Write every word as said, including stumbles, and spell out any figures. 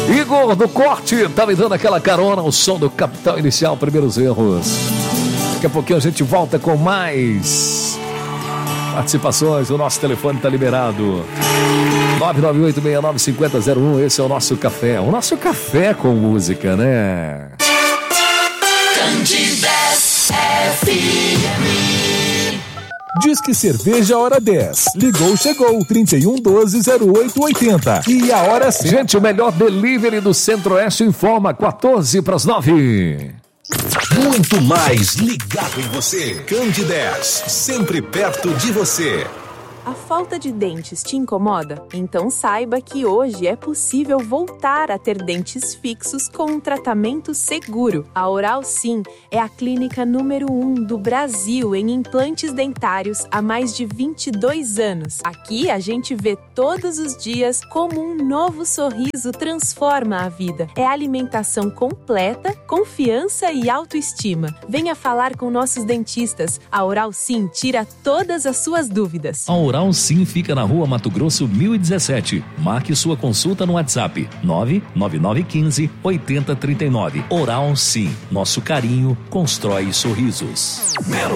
Igor do Corte tá me dando aquela carona, o som do Capital Inicial, primeiros erros. Daqui a pouquinho a gente volta com mais participações, o nosso telefone tá liberado. nove nove oito seis nove cinco zero zero um, esse é o nosso café. O nosso café com música, né? Candidez F M. Disque Cerveja Hora dez. Ligou, chegou. trinta e um, doze, zero oito, oitenta. E a hora sim. Gente, o melhor delivery do Centro-Oeste informa, quatorze para as nove. Muito mais ligado em você. Candidez, sempre perto de você. A falta de dentes te incomoda? Então saiba que hoje é possível voltar a ter dentes fixos com um tratamento seguro. A Oral Sim é a clínica número um do Brasil em implantes dentários há mais de vinte e dois anos. Aqui a gente vê todos os dias como um novo sorriso transforma a vida. É alimentação completa, confiança e autoestima. Venha falar com nossos dentistas. A Oral Sim tira todas as suas dúvidas. A Oral Sim fica na Rua Mato Grosso mil e dezessete. Marque sua consulta no WhatsApp nove nove nove um cinco oito zero três nove. Oral Sim, nosso carinho constrói sorrisos.